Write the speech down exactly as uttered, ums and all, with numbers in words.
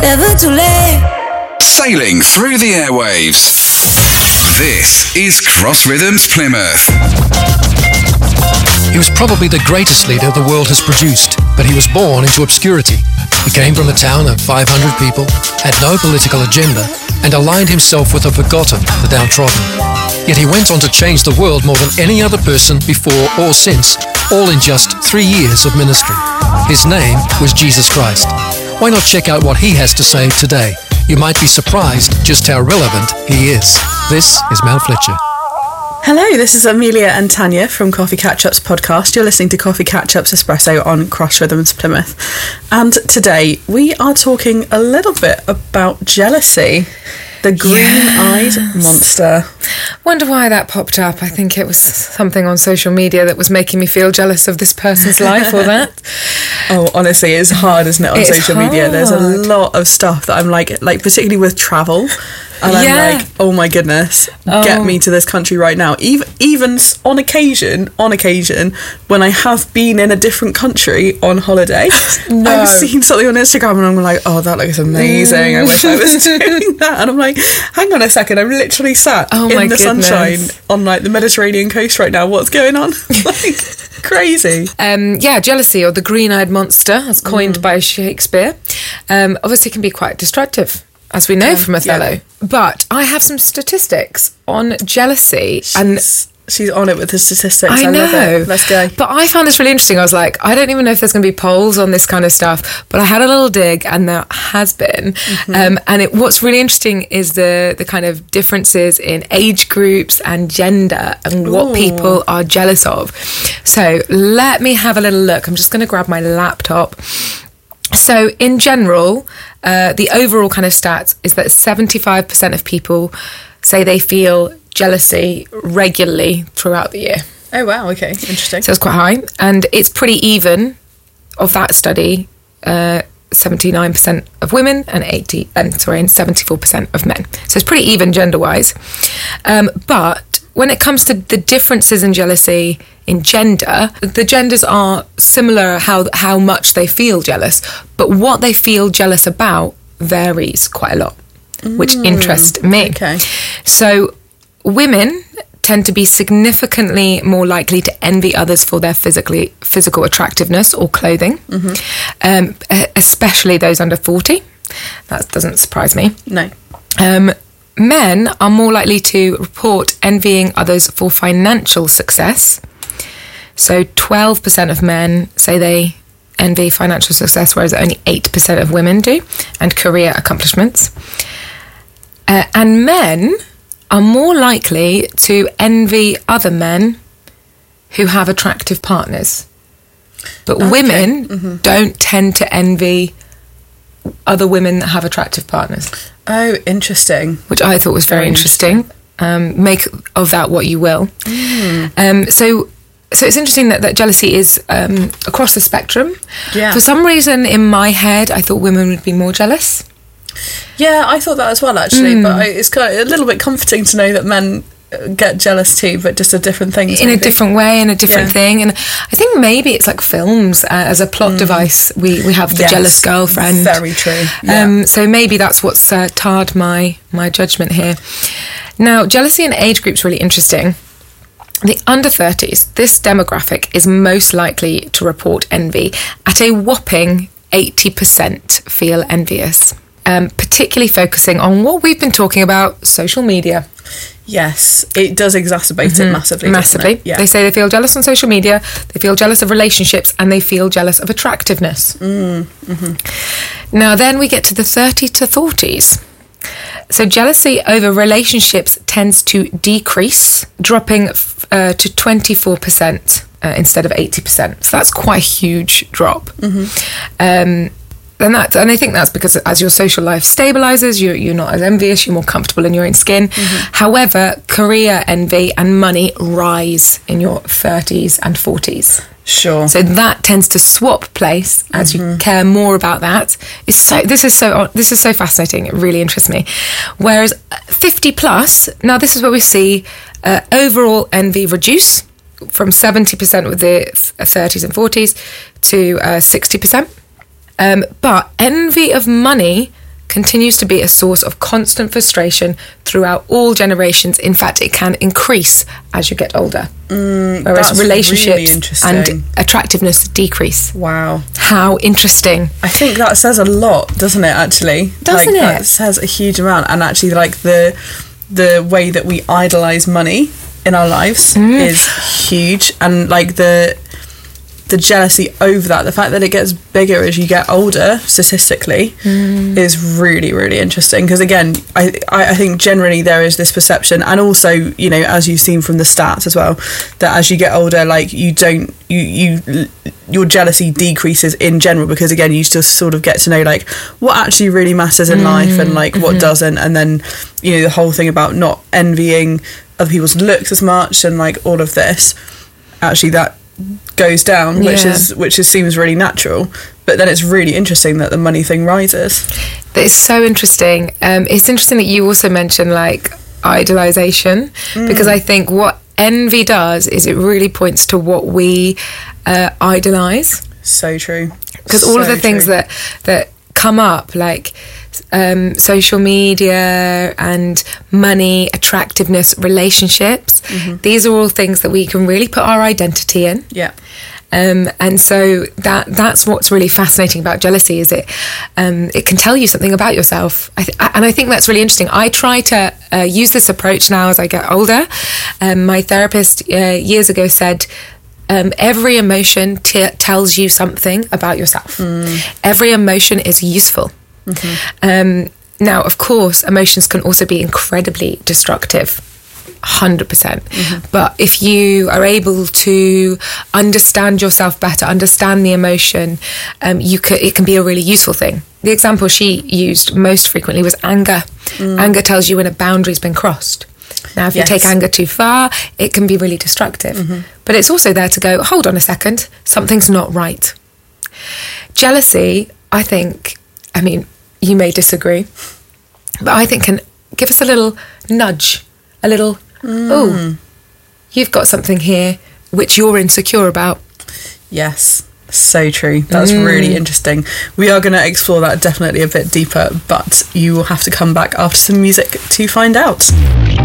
never too late. Sailing through the airwaves. This is Cross Rhythms Plymouth. He was probably the greatest leader the world has produced, but he was born into obscurity. He came from a town of five hundred people, had no political agenda, and aligned himself with the forgotten, the downtrodden. Yet he went on to change the world more than any other person before or since, all in just three years of ministry. His name was Jesus Christ. Why not check out what he has to say today? You might be surprised just how relevant he is. This is Mel Fletcher. Hello, this is Amelia and Tanya from Coffee Catch-Ups podcast. You're listening to Coffee Catch-Ups Espresso on Cross Rhythms Plymouth. And today we are talking a little bit about jealousy, the green-eyed yes. monster. Wonder why that popped up. I think it was something on social media that was making me feel jealous of this person's life or that. Oh, honestly, it's hard, isn't it, on it's social hard. media? There's a lot of stuff that I'm like, like particularly with travel. And yeah. I'm like, oh my goodness, oh. get me to this country right now. Even, even on occasion, on occasion, when I have been in a different country on holiday, no. I've seen something on Instagram and I'm like, oh, that looks amazing. I wish I was doing that. And I'm like, hang on a second, I'm literally sat oh in my the goodness. sunshine on like the Mediterranean coast right now. What's going on? Like, crazy. Um, yeah, jealousy, or the green-eyed monster, as coined mm. by Shakespeare, um, obviously can be quite destructive, as we know um, from Othello. Yeah. But I have some statistics on jealousy. She's, and she's on it with the statistics. I, I know. love it. Let's go. But I found this really interesting. I was like, I don't even know if there's going to be polls on this kind of stuff. But I had a little dig, and there has been. Mm-hmm. Um, and it, what's really interesting is the the kind of differences in age groups and gender and what Ooh. people are jealous of. So let me have a little look. I'm just going to grab my laptop. So in general, uh, the overall kind of stats is that seventy-five percent of people say they feel jealousy regularly throughout the year. Oh, wow. Okay. Interesting. So it's quite high. And it's pretty even of that study, uh, seventy-nine percent of women and eighty, um, sorry, and seventy-four percent of men. So it's pretty even gender-wise. Um, but when it comes to the differences in jealousy in gender, the genders are similar how how much they feel jealous, but what they feel jealous about varies quite a lot, mm, which interests me. Okay. So women tend to be significantly more likely to envy others for their physically physical attractiveness or clothing, mm-hmm. um, especially those under forty. That doesn't surprise me. No. Um, men are more likely to report envying others for financial success. So twelve percent of men say they envy financial success, whereas only eight percent of women do, and career accomplishments. Uh, and men are more likely to envy other men who have attractive partners. But okay. women mm-hmm. don't tend to envy other women that have attractive partners. Oh, interesting. Which I thought was very, very interesting. interesting. Um, make of that what you will. Mm. Um, so... So it's interesting that, that jealousy is um, across the spectrum. Yeah. For some reason, in my head, I thought women would be more jealous. Yeah, I thought that as well, actually. Mm. But it's kind of a little bit comforting to know that men get jealous too, but just a different thing. In maybe. a different way, in a different yeah. thing. And I think maybe it's like films uh, as a plot mm. device. We we have the yes. jealous girlfriend. Very true. Yeah. Um, so maybe that's what's uh, tarred my, my judgment here. Now, jealousy in age groups really interesting. The under thirties, this demographic is most likely to report envy. At a whopping eighty percent feel envious, um, particularly focusing on what we've been talking about, social media. Yes, it does exacerbate mm-hmm. it massively. Massively. It? Yeah. They say they feel jealous on social media, they feel jealous of relationships, and they feel jealous of attractiveness. Mm, mm-hmm. Now then we get to the thirty to forties. So jealousy over relationships tends to decrease, dropping uh, to twenty-four percent uh, instead of eighty percent. So that's quite a huge drop. Mm-hmm. Um, and that, and I think that's because as your social life stabilises, you, you're not as envious, you're more comfortable in your own skin. Mm-hmm. However, career envy and money rise in your thirties and forties. Sure. So that tends to swap place as mm-hmm. you care more about that. It's so this is so this is so fascinating. It really interests me. Whereas fifty plus, now this is where we see uh, overall envy reduce from seventy percent with the thirties and forties to uh, sixty percent. Um, but envy of money continues to be a source of constant frustration throughout all generations. In fact, it can increase as you get older. Mm, whereas that's relationships really and attractiveness decrease. Wow. How interesting. I think that says a lot, doesn't it, actually? Doesn't like, it? That says a huge amount. And actually, like, the the way that we idolise money in our lives mm. is huge. And, like, the the jealousy over that, the fact that it gets bigger as you get older, statistically, mm. is really, really interesting. Because, again, I, I I think generally there is this perception, and also, you know, as you've seen from the stats as well, that as you get older, like, you don't, you, you your jealousy decreases in general, because, again, you just sort of get to know, like, what actually really matters in mm. life and, like, what mm-hmm. doesn't. And then, you know, the whole thing about not envying other people's looks as much and, like, all of this, actually that goes down, which yeah. is which is seems really natural, but then it's really interesting that the money thing rises. It's so interesting. Um, it's interesting that you also mentioned, like, idolization, mm. because I think what envy does is it really points to what we uh, idolize. So true. Because so all of the things true. that that come up, like um, social media and money, attractiveness, relationships, mm-hmm. these are all things that we can really put our identity in. Yeah. Um, and so that that's what's really fascinating about jealousy, is it um, it can tell you something about yourself. I th- and I think that's really interesting. I try to uh, use this approach now as I get older. Um, my therapist uh, years ago said, Um, every emotion t- tells you something about yourself. Mm. Every emotion is useful. Mm-hmm. Um, now, of course, emotions can also be incredibly destructive, one hundred percent. Mm-hmm. But if you are able to understand yourself better, understand the emotion, um, you could, it can be a really useful thing. The example she used most frequently was anger. Mm. Anger tells you when a boundary's been crossed. Now, if yes. you take anger too far, it can be really destructive. Mm-hmm. But it's also there to go, hold on a second, something's not right. Jealousy, I think, I mean, you may disagree, but I think can give us a little nudge, a little, mm. oh, you've got something here which you're insecure about. Yes. So true. That's mm. really interesting. We are going to explore that definitely a bit deeper, but you will have to come back after some music to find out.